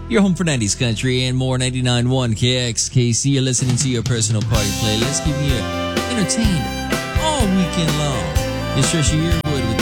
Your home for 90s country and more. 99.1 KXKC. You're listening to your personal party playlist, keeping you entertained all weekend long. It's Trisha Yearwood with